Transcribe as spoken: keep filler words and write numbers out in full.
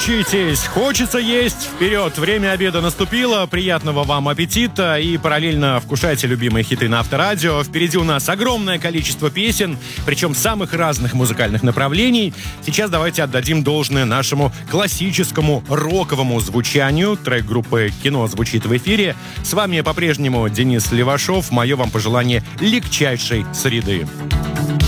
учитесь, хочется есть. Вперед, время обеда наступило. Приятного вам аппетита и параллельно вкушайте любимые хиты на Авторадио. Впереди у нас огромное количество песен, причем самых разных музыкальных направлений. Сейчас давайте отдадим должное нашему классическому роковому звучанию. Трек группы «Кино» звучит в эфире. С вами по-прежнему Денис Левашов. Мое вам пожелание легчайшей среды.